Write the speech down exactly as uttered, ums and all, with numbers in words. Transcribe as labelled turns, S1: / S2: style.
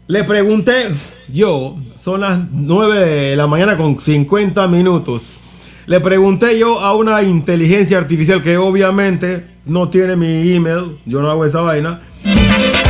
S1: Le pregunté, yo, son las nueve de la mañana con cincuenta minutos. Le pregunté yo a una inteligencia artificial que obviamente no tiene mi email, yo no hago esa vaina.